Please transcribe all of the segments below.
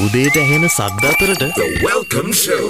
උදේට ඇහෙන සද්ද අතරට The Welcome Show.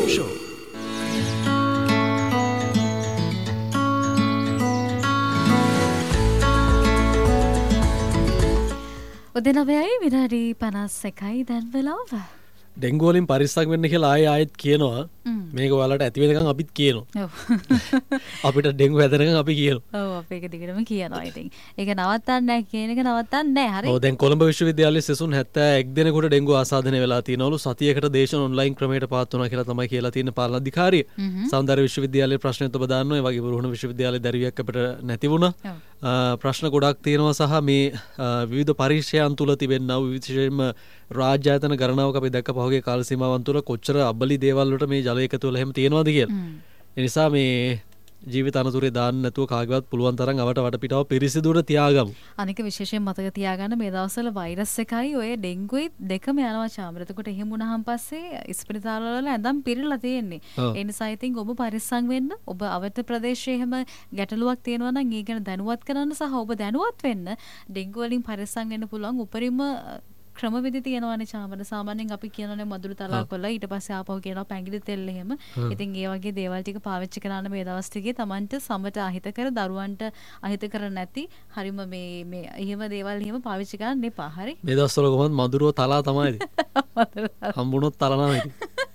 උදේ 9යි විනාඩි 51යි දැන් වෙලාව. ඩෙන්ගු වලින් පරිස්සම් වෙන්න කියලා ආයෙත් කියනවා. මේක ඔයාලට ඇති වෙනකන් අපිත් කියනවා. ඔව්. අපිට ඩෙන්ගු හැදෙනකන් අපි කියනවා. ඔව් අපි ඒක දිගටම කියනවා ඉතින්. ඒක නවත්තන්න නැහැ කියන එක නවත්තන්න නැහැ. හරි. ඔව් දැන් කොළඹ විශ්වවිද්‍යාලයේ සෙසුන් 71 දෙනෙකුට ඩෙන්ගු ආසාදනය වෙලා තියෙනවලු. සතියකට දේශන ඔන්ලයින් ක්‍රමයට පාත් වුණා කියලා තමයි කියලා තියෙන පාලන අධිකාරිය. සෞන්දර්ය විශ්වවිද්‍යාලයේ ප්‍රශ්නෙත් ඔබ දන්නවා. ඒ වගේ බුරුහුණ විශ්වවිද්‍යාලයේ දරුවියක් අපිට නැති වුණා. ප්‍රශ්න ගොඩක් තියෙනවා සහ මේ විවිධ පරීක්ෂයන් තුල තිබෙනා විශේෂයෙන්ම රාජ්‍ය ආයතන ගණනාවක් අපි දැක්ක පහුගිය කාල සීමාවන් තුල කොච්චර අබලි දේවල් වලට මේ ජල එකතු වෙලා එහෙම තියෙනවද කියලා. ඒ නිසා මේ ජීවිත අනතුරේ දාන්න නැතුව කාගේවත් පුළුවන් තරම් අවට වටපිටාව පිරිසිදුට තියාගමු. අනික විශේෂයෙන් මතක තියාගන්න මේ දවස්වල වෛරස් එකයි ඔය ඩෙන්ගුයි දෙකම යනවා චාමර. එතකොට එහෙම වුණාන් පස්සේ ඉස්පිරිතාල වල ඇඳන් පිරিলা තියෙන්නේ. ඒ නිසා ඉතින් ඔබ පරිස්සම් වෙන්න. ඔබ අවත ප්‍රදේශයේ එහෙම ගැටලුවක් තියෙනවා නම් ඒ ගැන දැනුවත් කරන්න සහ ඔබ දැනුවත් වෙන්න ඩෙන්ගු වලින් පරිස්සම් වෙන්න පුළුවන් උපරිම ක්‍රමවිධි තියෙනවානේ චාමර. සාමාන්‍යයෙන් අපි කියනනේ මදුරු තලා කොල්ල ඊට පස්සේ ආපහු කියනවා පැංගිලි තෙල් එහෙම. ඉතින් ඒ වගේ දේවල් ටික පාවිච්චි කරන්න මේ දවස් ටිකේ Tamanට සමට අහිතකර දරුවන්ට අහිතකර නැති හරිම මේ එහෙම දේවල් එහෙම පාවිච්චි කරන්න එපා. හරි. මේ දවස්වල කොහොමද මදුරුව තලා තමයි. හම්බුනොත් තලනවා ඉතින්.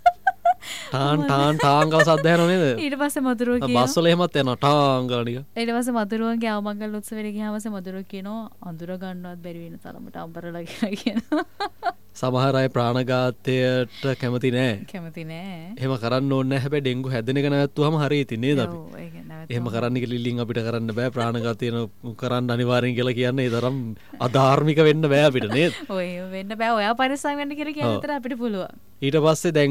ටාන් ගාව සද්ද ඇහෙනව නේද? ඊට පස්සේ මදුරුව කියනවා. බස් වල එහෙමත් යනවා ටාන් ගාලා නිකන්. ඊට පස්සේ මදුරුවන්ගේ අවමංගල උත්සවයට ගියාම මදුරුව කියනවා අඳුර ගන්නවත් බැරි වෙන තරමට අම්බරලා කියලා කියනවා. සමහර අය ප්‍රාණඝාතයට කැමති නෑ. කැමති නෑ. එහෙම කරන්න ඕනේ නැහැ. හැබැයි ඩෙන්ගු හැදෙන එක නැවතුවාම හරිය ඉතින් නේද අපි? ඔව් ඒක නැවතුවා. එහෙම කරන්න කියලා ලිලින් අපිට කරන්න බෑ. ප්‍රාණඝාතය කරන්න අනිවාර්යෙන් කියලා කියන්නේ ඒ තරම් අධාර්මික වෙන්න බෑ අපිට නේද? ඔය වෙන්න බෑ. ඔයා පරිස්සම් වෙන්න කියලා කියන විතර අපිට පුළුවන්. ඊට පස්සේ දැන්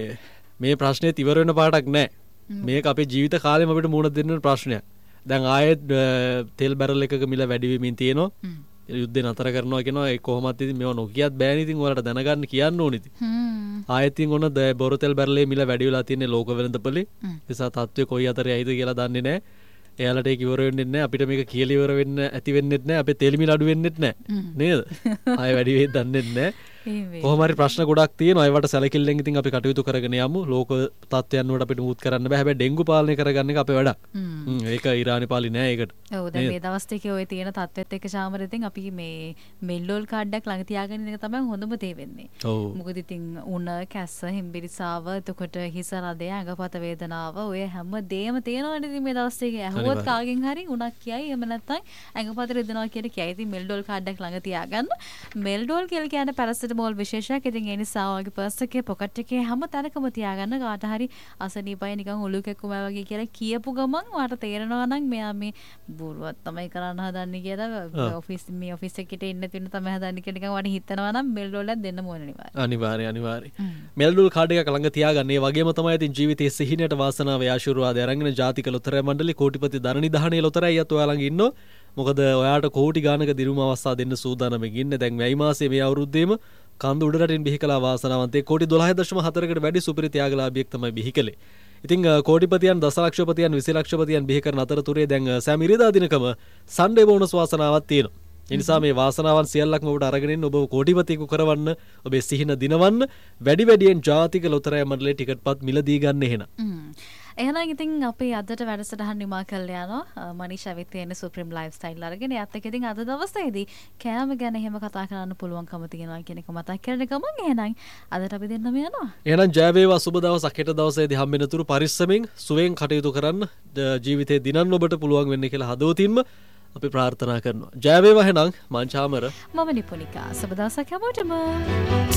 මේ ප්‍රශ්නේ ඉවර වෙන පාටක් නැහැ. මේක අපේ ජීවිත කාලෙම අපිට මුහුණ දෙන්න ප්‍රශ්නයක්. දැන් ආයෙත් තෙල් බැරල් එකක මිල වැඩි වෙමින් තියෙනවා. යුද්ධේ නතර කරනවා කියනවා. ඒ කොහොමත් ඉතින් මේව නොකියත් බෑනේ. ඉතින් ඔයාලට දැනගන්න කියන්න ඕනේ ඉතින්. ආයෙත් ඉතින් ඔන්න බොරු තෙල් බැරලේ මිල වැඩි වෙලා තියෙන්නේ ලෝක වෙළඳපොලේ. ඒ නිසා තත්ත්වය කොයි අතරේ ඇයිද කියලා දන්නේ නැහැ. එයාලට ඒක ඉවර වෙන්නේ නැහැ. අපිට මේක කියලා ඉවර වෙන්න ඇති වෙන්නේත් නැහැ. අපේ තෙල් මිල අඩු වෙන්නේත් නැහැ. නේද? ආයෙ වැඩි වෙයිද දන්නේ නැහැ. කොහොම හරි ප්‍රශ්න ගොඩක් තියෙනවා. ඒවට සැලකිල්ලෙන් ඉතින් අපි කටයුතු කරගෙන යමු. ලෝක තත්ත්වයන් වලට අපිට මුත් කරන්න බෑ. හැබැයි ඩෙන්ගු පාලනය කරගන්න එක අපේ වැඩක්. ඒක ඉරානි පාලි නෑ ඒකට. ඔව් දැන් මේ දවස් ටිකේ ඔය තියෙන තත්ත්වෙත් එක්ක චාමර ඉතින් අපි මේ මෙල්ලෝල් කාඩ් එකක් ළඟ තියාගෙන ඉන්න එක තමයි හොඳම දේ වෙන්නේ. මොකද ඉතින් උණ කැස්ස හිම්බිරිසාව එතකොට හිස රදය ඇඟපත වේදනාව ඔය හැම දෙයක්ම තියෙනවනේ ඉතින් මේ දවස් ටිකේ. ඇහුවොත් කාගෙන් හරි උණක් කියයි එහෙම නැත්නම් ඇඟපත රිදෙනවා කියලා කියයි. ඉතින් මෙල්ඩෝල් කාඩ් එකක් ළඟ තියාගන්න. මෙල්ඩෝල් කියලා කියන්නේ පැරසිටමෝල් විශේෂයක්. ඉතින් ඒ නිසා ඔයගේ පර්ස් එකේ පොකට් එකේ හැම තැනකම තියාගන්න. කාට හරි අසනීපයි නිකන් ඔලු කැක්කුම වගේ කියලා කියපු ගමන් ඔයාට තේරෙනවා නම් මෙයා මේ බොරුවක් තමයි කරන්න හදන්නේ කියලා ඔෆිස් එකේ ඉන්න තුන තමයි හදන්නේ කියලා නිකන් ඔයාට හිතනවා නම් මෙල්ඩෝල් එකක් දෙන්න ඕනේ අනිවාර්යයෙන්. මෙල්ඩෝල් කාඩ් එකක් ළඟ තියාගන්න. ඒ වගේම තමයි ඉතින් ජීවිතයේ සිහිනයට වාසනාව ආශිර්වාදය අරගෙන ජාතික ලොතරැයි මණ්ඩලේ කෝටිපති ධනනිධානයේ ලොතරැයි අත ඔයා ළඟ ඉන්නෝ. මොකද ඔයාට කෝටි ගානක දිරුම අවස්ථා දෙන්න සූදානම්ෙන් ඉන්නේ. දැන් මැයි මාසයේ මේ අවුරුද්දේම කන්ද උඩරටින් බිහිකලා වාසනාවන්තේ කෝටි 12.4කට වැඩි සුපිරි ත්‍යාගලාභියෙක් තමයි බිහි කළේ. ඉතින් කෝටිපතියන් දසලක්ෂපතියන් 20 ලක්ෂපතියන් බිහි කරන අතරතුරේ දැන් සෑම ඉරිදා දිනකම සන්ඩේ බෝනස් වාසනාවක් තියෙනවා. ඒ නිසා මේ වාසනාවන් සියල්ලක්ම ඔබට අරගෙන ඉන්න ඔබ කෝටිපතියෙකු කරවන්න ඔබේ සිහින දිනවන්න වැඩි වැඩියෙන් ජාතික ලොතරැයි මණ්ඩලයේ ටිකට්පත් මිලදී ගන්න එහෙනම්. එහෙනම් ඉතින් අපි අදට වැඩසටහන නිමා කරලා යනවා. මනීෂ් අවිත් තියෙන සුප්‍රීම් ලයිෆ්ස්ටයිල් අරගෙන යත් එක ඉතින් අද දවසේදී කෑම ගැන එහෙම කතා කරන්න පුළුවන්කම තියෙනවා කියන එක මතක් කරන ගමන් එහෙනම් අදට අපි දෙන්නම යනවා. එහෙනම් ජය වේවා සුබ දවසක් හෙට දවසේදී හම්බෙනතුරු පරිස්සමෙන් සුවෙන් කටයුතු කරන්න ජීවිතේ දිනන්න ඔබට පුළුවන් වෙන්න කියලා හදවතින්ම අපි ප්‍රාර්ථනා කරනවා. ජය වේවා එහෙනම් මං චාමර මම නිපුනිකා. සුබ දවසක් හැමෝටම.